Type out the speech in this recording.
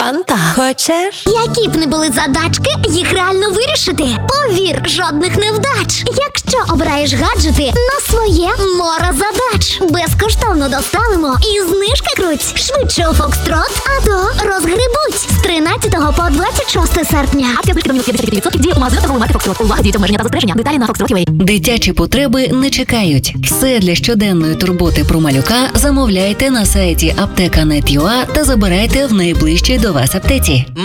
Фанта. Хочеш? Які б не були задачки, їх реально вирішити. Повір, жодних невдач. Якщо обираєш гаджети на своє море задач. Безкоштовно доставимо і знижки круть. Швидше у Фокстрот, а то розгребуть. З 13 по 26 серпня. Акція знижки до мінус 50% діє у магазинах торгової марки Фокстрот. Увага, діють обмеження та застереження. Деталі на Foxtrot.ua. Дитячі потреби не чекають. Все для щоденної турботи про малюка замовляйте на сайті apteka.net.ua та забирайте в найближчій до вас аптеці.